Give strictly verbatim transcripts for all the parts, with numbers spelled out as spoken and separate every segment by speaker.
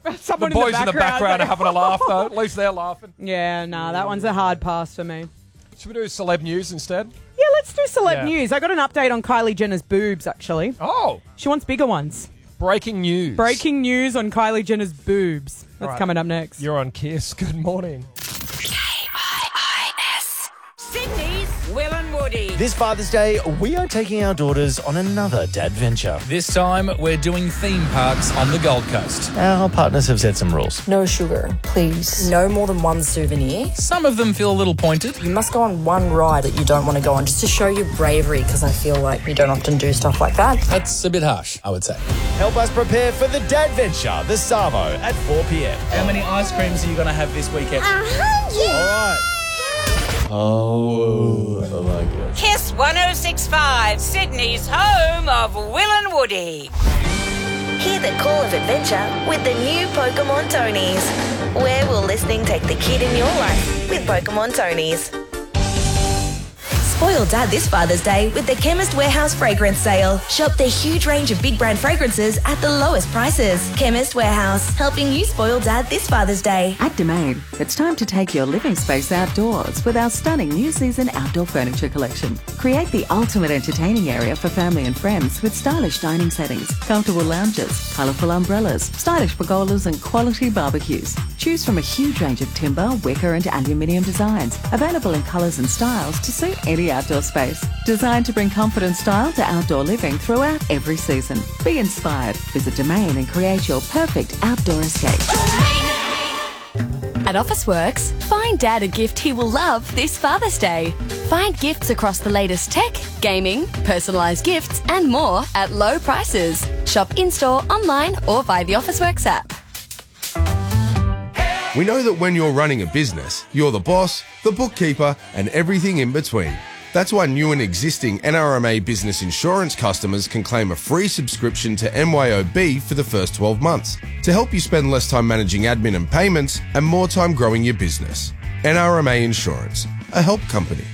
Speaker 1: Someone
Speaker 2: the boys
Speaker 1: in the background,
Speaker 2: in the background
Speaker 1: like,
Speaker 2: are having a laugh, though. At least they're laughing.
Speaker 1: Yeah, nah, that one's a hard pass for me.
Speaker 2: Should we do celeb news instead?
Speaker 1: Yeah, let's do celeb
Speaker 2: Yeah.
Speaker 1: news. I got an update on Kylie Jenner's boobs, actually.
Speaker 2: Oh.
Speaker 1: She wants bigger ones.
Speaker 2: Breaking news.
Speaker 1: Breaking news on Kylie Jenner's boobs. That's
Speaker 2: Right.
Speaker 1: coming up next.
Speaker 2: You're on Kiss. Good morning.
Speaker 3: Sydney's Will and Woody.
Speaker 4: This Father's Day, we are taking our daughters on another dad venture.
Speaker 5: This time, we're doing theme parks on the Gold Coast.
Speaker 4: Our partners have set some rules.
Speaker 6: No sugar, please. No more than one souvenir.
Speaker 5: Some of them feel a little pointed.
Speaker 6: You must go on one ride that you don't want to go on just to show your bravery, because I feel like you don't often do stuff like that.
Speaker 5: That's a bit harsh, I would say.
Speaker 4: Help us prepare for the dad venture, the Savo, at four p.m.
Speaker 5: How many ice creams are you going to have this weekend?
Speaker 4: All right. Oh, oh my gosh.
Speaker 3: Kiss one oh six point five, Sydney's home of Will and Woody.
Speaker 7: Hear the call of adventure with the new Pokemon Tonys. Where will listening take the kid in your life with Pokemon Tonys? Spoil Dad this Father's Day with the Chemist Warehouse Fragrance Sale. Shop the huge range of big brand fragrances at the lowest prices. Chemist Warehouse, helping you spoil Dad this Father's Day.
Speaker 8: At Domain, it's time to take your living space outdoors with our stunning new season outdoor furniture collection. Create the ultimate entertaining area for family and friends with stylish dining settings, comfortable lounges, colourful umbrellas, stylish pergolas and quality barbecues. Choose from a huge range of timber, wicker and aluminium designs, available in colours and styles to suit any outdoor space. Designed to bring comfort and style to outdoor living throughout every season. Be inspired. Visit Domain and create your perfect outdoor escape.
Speaker 9: At Officeworks, find Dad a gift he will love this Father's Day. Find gifts across the latest tech, gaming, personalised gifts and more at low prices. Shop in-store, online or via the Officeworks app.
Speaker 10: We know that when you're running a business, you're the boss, the bookkeeper, and everything in between. That's why new and existing N R M A Business Insurance customers can claim a free subscription to M Y O B for the first twelve months to help you spend less time managing admin and payments and more time growing your business. N R M A Insurance, a help company.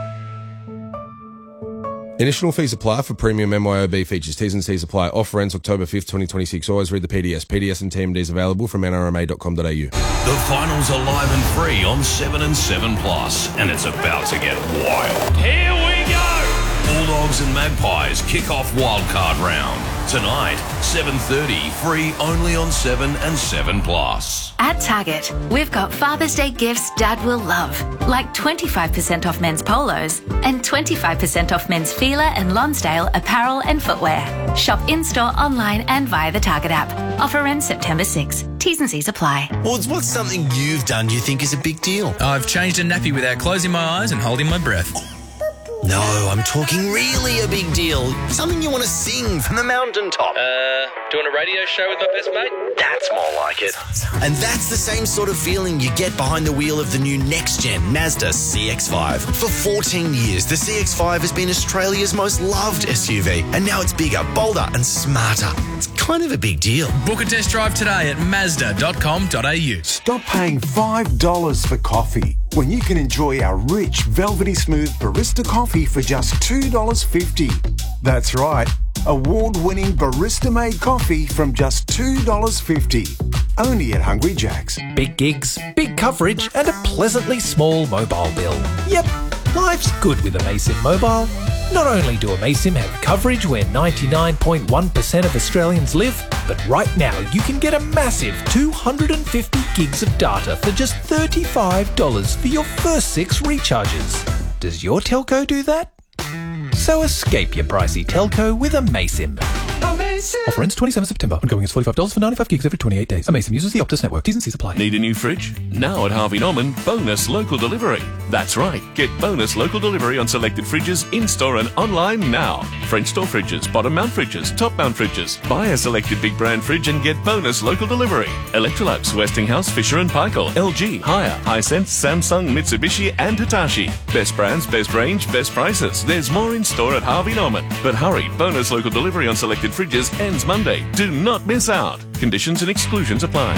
Speaker 10: Initial fees apply for premium M Y O B features. T's and C's apply. Offer ends October fifth, twenty twenty-six. Always read the P D S. P D S and T M Ds available from N R M A dot com dot A U.
Speaker 11: The finals are live and free on seven and seven plus, and it's about to get wild. Here we go! Bulldogs and Magpies kick off wildcard round. Tonight, seven thirty, free only on seven and seven plus.
Speaker 9: At Target, we've got Father's Day gifts Dad will love, like twenty-five percent off men's polos and twenty-five percent off men's Fila and Lonsdale apparel and footwear. Shop in-store, online and via the Target app. Offer ends September sixth. T's and C's apply.
Speaker 4: Well, what's something you've done you think is a big deal?
Speaker 5: I've changed a nappy without closing my eyes and holding my breath.
Speaker 4: No, I'm talking really a big deal. Something you want to sing from the mountaintop.
Speaker 5: Uh, doing a radio show with my best mate?
Speaker 4: That's more like it. And that's the same sort of feeling you get behind the wheel of the new next-gen Mazda C X five. For fourteen years, the C X five has been Australia's most loved S U V, and now it's bigger, bolder and smarter. It's kind of a big deal.
Speaker 5: Book a test drive today at mazda dot com dot A U.
Speaker 12: Stop paying five dollars for coffee when you can enjoy our rich, velvety smooth barista coffee for just two dollars fifty. That's right, award-winning barista-made coffee from just two dollars fifty. Only at Hungry Jack's.
Speaker 13: Big gigs, big coverage and a pleasantly small mobile bill. Yep, life's good with Amaysim Mobile. Not only do Amaysim have coverage where ninety-nine point one percent of Australians live, but right now you can get a massive two hundred fifty gigs of data for just thirty-five dollars for your first six recharges. Does your telco do that? So escape your pricey telco with Amaysim. Offer ends twenty-seventh September. Ongoing is forty-five dollars for ninety-five gigs every twenty-eight days. Amaysim uses the Optus network. T's and C's apply.
Speaker 11: Need a new fridge? Now at Harvey Norman, bonus local delivery. That's right, get bonus local delivery on selected fridges in-store and online now. French store fridges, bottom mount fridges, top mount fridges. Buy a selected big brand fridge and get bonus local delivery. Electrolux, Westinghouse, Fisher and Paykel, L G, Haier, Hisense, Samsung, Mitsubishi and Hitachi. Best brands, best range, best prices. There's more in store at Harvey Norman. But hurry, bonus local delivery on selected fridges ends Monday. Do not miss out. Conditions and exclusions apply.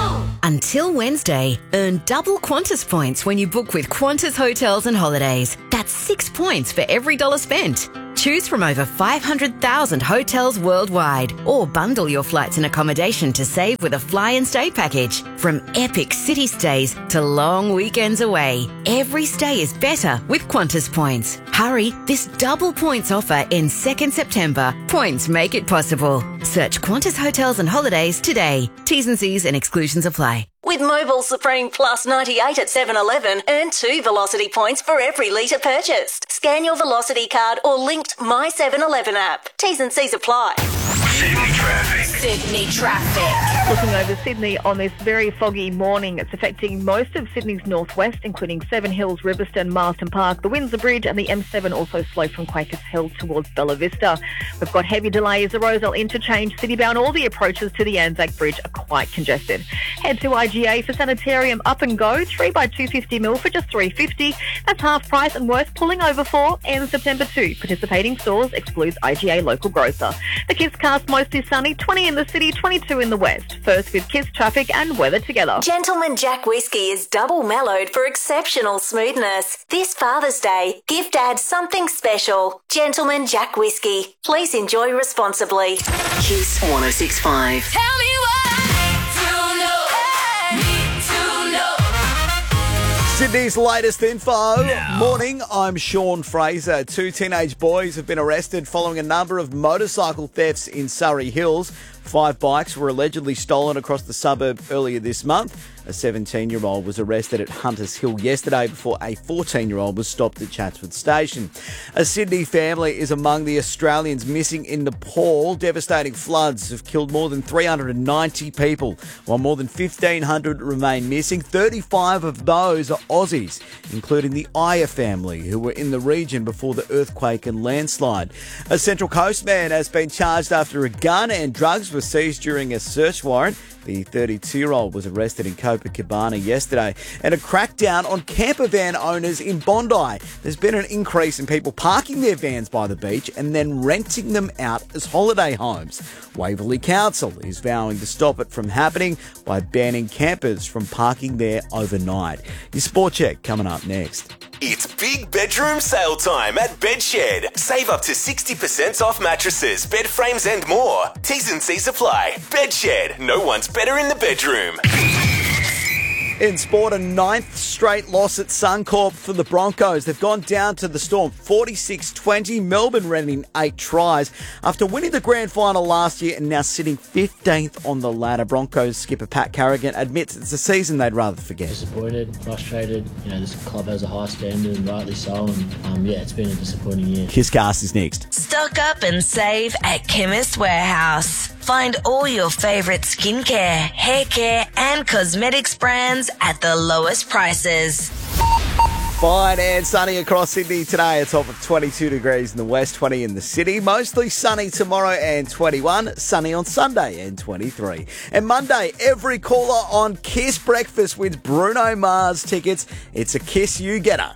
Speaker 7: Until Wednesday, earn double Qantas points when you book with Qantas Hotels and Holidays. That's six points for every dollar spent.
Speaker 14: Choose from over five hundred thousand hotels worldwide or bundle your flights and accommodation to save with a fly and stay package. From epic city stays to long weekends away, every stay is better with Qantas points. Hurry, this double points offer ends second September. Points make it possible. Search Qantas Hotels and Holidays today. T's and C's and exclusions apply.
Speaker 7: With Mobile Supreme Plus ninety-eight at seven eleven, earn two Velocity points for every litre purchased. Scan your Velocity card or linked My seven eleven app. T's and C's apply.
Speaker 15: Sydney traffic.
Speaker 7: Sydney traffic.
Speaker 16: Looking over Sydney on this very foggy morning, it's affecting most of Sydney's northwest, including Seven Hills, Riverstone, Marston Park, the Windsor Bridge and the M seven also slow from Quakers Hill towards Bella Vista. We've got heavy delays. The Roselle Interchange, Citybound, all the approaches to the Anzac Bridge are quite congested. Head to I G A for Sanitarium Up and Go, three by two fifty mil for just three fifty. That's half price and worth pulling over for. And September second. Participating stores excludes I G A local grocer. The Kiss Cast mostly sunny, twenty in the city, twenty-two in the west. First with Kiss traffic and weather together.
Speaker 7: Gentleman Jack Whiskey is double mellowed for exceptional smoothness. This Father's Day, give Dad something special. Gentleman Jack Whiskey. Please enjoy responsibly.
Speaker 15: Kiss one oh six point five.
Speaker 7: Tell me
Speaker 17: Sydney's latest info. Now. Morning, I'm Sean Fraser. Two teenage boys have been arrested following a number of motorcycle thefts in Surrey Hills. Five bikes were allegedly stolen across the suburb earlier this month. A seventeen-year-old was arrested at Hunters Hill yesterday before a fourteen-year-old was stopped at Chatswood Station. A Sydney family is among the Australians missing in Nepal. Devastating floods have killed more than three hundred ninety people, while more than fifteen hundred remain missing. thirty-five of those are Aussies, including the Aya family, who were in the region before the earthquake and landslide. A Central Coast man has been charged after a gun and drugs were seized during a search warrant. The thirty-two-year-old was arrested in Copacabana yesterday. And a crackdown on camper van owners in Bondi. There's been an increase in people parking their vans by the beach and then renting them out as holiday homes. Waverley Council is vowing to stop it from happening by banning campers from parking there overnight. Your sport check coming up next.
Speaker 18: It's big bedroom sale time at Bedshed. Save up to sixty percent off mattresses, bed frames and more. T's and C's apply. Bedshed. No one's better in the bedroom.
Speaker 17: In sport, a ninth straight loss at Suncorp for the Broncos. They've gone down to the Storm forty-six twenty. Melbourne ran in eight tries after winning the grand final last year and now sitting fifteenth on the ladder. Broncos skipper Pat Carrigan admits it's a season they'd rather forget.
Speaker 19: Disappointed, frustrated. You know, this club has a high standard and rightly so. And um, yeah, it's been a disappointing year.
Speaker 17: Kisscast is next.
Speaker 7: Stock up and save at Chemist Warehouse. Find all your favourite skincare, hair care and cosmetics brands at the lowest prices.
Speaker 17: Fine and sunny across Sydney today. A top of twenty-two degrees in the west, twenty in the city. Mostly sunny tomorrow and twenty-one. Sunny on Sunday and twenty-three. And Monday, every caller on Kiss Breakfast wins Bruno Mars tickets. It's a Kiss You Getter.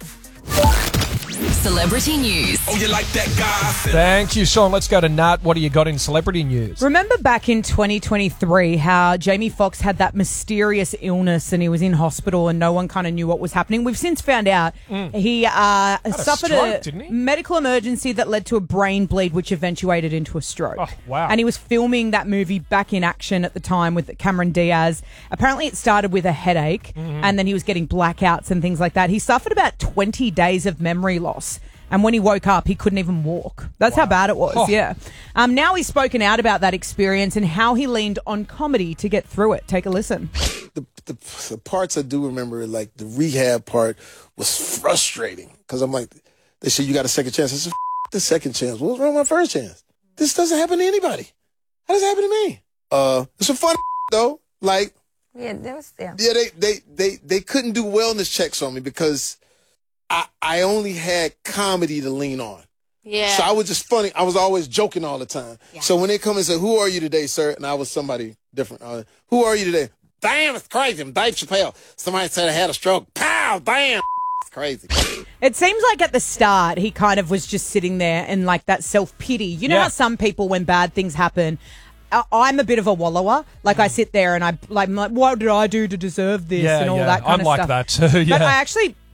Speaker 14: Celebrity news.
Speaker 15: Oh, you like that guy?
Speaker 2: Thank you, Sean. Let's go to Nat. What do you got in celebrity news?
Speaker 1: Remember back in twenty twenty-three how Jamie Foxx had that mysterious illness and he was in hospital and no one kind of knew what was happening? We've since found out mm. he uh, suffered a, stroke, a didn't he? medical emergency that led to a brain bleed which eventuated into a stroke.
Speaker 2: Oh, wow.
Speaker 1: And he was filming that movie Back in Action at the time with Cameron Diaz. Apparently it started with a headache mm-hmm. and then he was getting blackouts and things like that. He suffered about twenty days of memory loss. And when he woke up, he couldn't even walk. That's wow. how bad it was, oh. yeah. Um, now he's spoken out about that experience and how he leaned on comedy to get through it. Take a listen.
Speaker 20: The, the, the parts I do remember, like the rehab part, was frustrating. Because I'm like, they said, you got a second chance. I said, F- the second chance. What was wrong with my first chance? This doesn't happen to anybody. How does it happen to me? Uh, it's some fun though. Like,
Speaker 21: yeah, that was, yeah.
Speaker 20: Yeah, they, they, they, they couldn't do wellness checks on me because I, I only had comedy to lean on.
Speaker 21: Yeah.
Speaker 20: So I was just funny. I was always joking all the time. Yeah. So when they come and say, who are you today, sir? And I was somebody different. Uh, who are you today? Damn, it's crazy. I'm Dave Chappelle. Somebody said I had a stroke. Pow, damn. It's crazy.
Speaker 1: It seems like at the start, he kind of was just sitting there in like that self-pity. You know yeah. how some people, when bad things happen, I'm a bit of a wallower. Like I sit there and I like, I'm like, what did I do to deserve this
Speaker 2: yeah,
Speaker 1: and all
Speaker 2: yeah.
Speaker 1: that kind
Speaker 2: I'm
Speaker 1: of
Speaker 2: like
Speaker 1: stuff.
Speaker 2: that too. Yeah.
Speaker 1: But I actually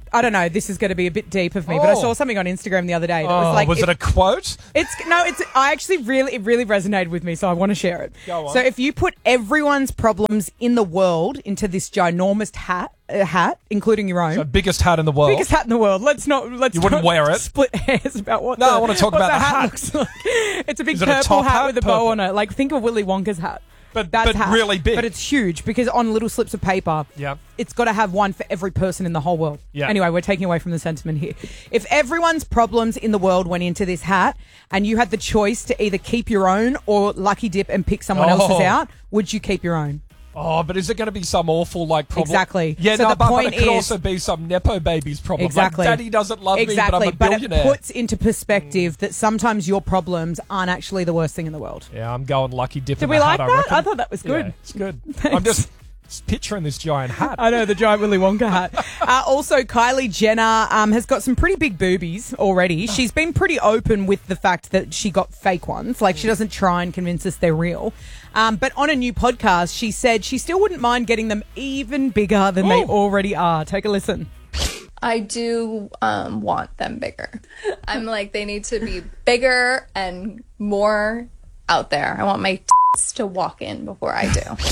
Speaker 1: I don't know, this is going to be a bit deep of me, but I
Speaker 2: Oh.
Speaker 1: saw something on Instagram the other day that
Speaker 2: Oh,
Speaker 1: was like...
Speaker 2: was it a quote?
Speaker 1: It's no, it's. I actually really, it really resonated with me, so I want to share it.
Speaker 2: Go on.
Speaker 1: So, if you put everyone's problems in the world into this ginormous hat, uh, hat, including your own,
Speaker 2: So biggest hat in the world.
Speaker 1: biggest hat in the world. Let's not. Let's
Speaker 2: You wouldn't
Speaker 1: not
Speaker 2: wear it?
Speaker 1: Split hairs about what.
Speaker 2: No,
Speaker 1: the,
Speaker 2: I want to talk
Speaker 1: what
Speaker 2: about
Speaker 1: the
Speaker 2: the
Speaker 1: hat,
Speaker 2: hat.
Speaker 1: looks like. It's a big
Speaker 2: Is it a
Speaker 1: purple
Speaker 2: top
Speaker 1: hat,
Speaker 2: hat?
Speaker 1: with a
Speaker 2: Purple.
Speaker 1: bow on it. Like think of Willy Wonka's hat.
Speaker 2: But,
Speaker 1: That's
Speaker 2: but
Speaker 1: hat.
Speaker 2: really big.
Speaker 1: But it's huge because on little slips of paper,
Speaker 2: Yeah.
Speaker 1: it's got to have one for every person in the whole world.
Speaker 2: Yeah.
Speaker 1: Anyway, we're taking away from the sentiment here. If everyone's problems in the world went into this hat and you had the choice to either keep your own or lucky dip and pick someone
Speaker 2: Oh.
Speaker 1: else's out, would you keep your own?
Speaker 2: Oh, but is it going to be some awful like problem?
Speaker 1: Exactly.
Speaker 2: Yeah,
Speaker 1: So
Speaker 2: no,
Speaker 1: the
Speaker 2: but,
Speaker 1: point
Speaker 2: but it could
Speaker 1: is-
Speaker 2: also be some nepo baby's problem.
Speaker 1: Exactly.
Speaker 2: Like, Daddy doesn't love
Speaker 1: exactly.
Speaker 2: me, but I'm a billionaire.
Speaker 1: it puts into perspective that sometimes your problems aren't actually the worst thing in the world.
Speaker 2: Yeah, I'm going lucky dip.
Speaker 1: Did
Speaker 2: in
Speaker 1: we
Speaker 2: the
Speaker 1: like
Speaker 2: hat,
Speaker 1: that?
Speaker 2: reckon.
Speaker 1: I thought that was good.
Speaker 2: Yeah, it's good. I'm just picturing this giant hat.
Speaker 1: I know, the giant Willy Wonka hat. Uh, also, Kylie Jenner um, has got some pretty big boobies already. She's been pretty open with the fact that she got fake ones. Like, she doesn't try and convince us they're real. Um, but on a new podcast, she said she still wouldn't mind getting them even bigger than they already are. Take a listen.
Speaker 21: I do um, want them bigger. I'm like, they need to be bigger and more out there. I want my tits to walk in before I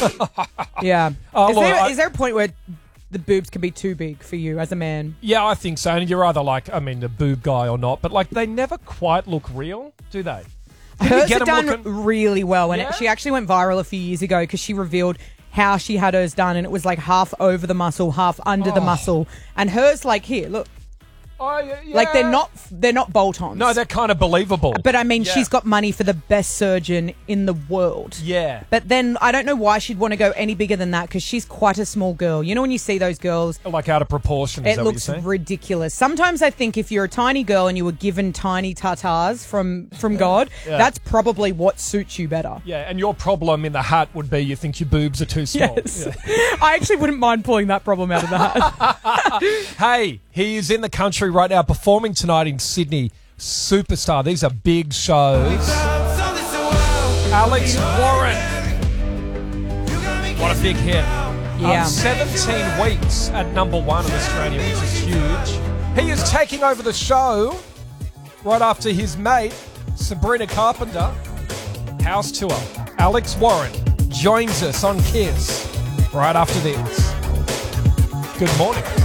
Speaker 21: do.
Speaker 1: Yeah.
Speaker 2: Oh,
Speaker 1: is,
Speaker 2: look,
Speaker 1: there,
Speaker 2: I-
Speaker 1: is there a point where the boobs can be too big for you as a man?
Speaker 2: Yeah, I think so. And you're either like, I mean, the boob guy or not, but like they never quite look real, do they? Did you
Speaker 1: Hers
Speaker 2: get
Speaker 1: are
Speaker 2: 'em
Speaker 1: done
Speaker 2: looking-
Speaker 1: really well, and
Speaker 2: Yeah?
Speaker 1: it, she actually went viral a few years ago because she revealed how she had hers done, and it was like half over the muscle, half under the
Speaker 2: Oh.
Speaker 1: muscle, and hers like here, look,
Speaker 2: Oh, yeah, yeah.
Speaker 1: like they're not they're not bolt-ons.
Speaker 2: No, they're kind of believable.
Speaker 1: But I mean,
Speaker 2: Yeah.
Speaker 1: she's got money for the best surgeon in the world.
Speaker 2: Yeah.
Speaker 1: But then I don't know why she'd want to go any bigger than that because she's quite a small girl. You know when you see those girls,
Speaker 2: Like out of proportion, is
Speaker 1: it
Speaker 2: that
Speaker 1: looks
Speaker 2: what you're saying?
Speaker 1: ridiculous. Sometimes I think if you're a tiny girl and you were given tiny tartars from from God,
Speaker 2: Yeah.
Speaker 1: that's probably what suits you better.
Speaker 2: Yeah, and your problem in the hat would be you think your boobs are too small.
Speaker 1: Yes.
Speaker 2: Yeah.
Speaker 1: I actually wouldn't mind pulling that problem out of the hat.
Speaker 2: Hey, he is in the country right now performing tonight in Sydney. Superstar. These are big shows. Alex Warren. What a big hit.
Speaker 1: Yeah.
Speaker 2: Um, seventeen weeks at number one in Australia, which is huge. He is taking over the show right after his mate, Sabrina Carpenter. House tour. Alex Warren joins us on Kiss right after this. Good morning.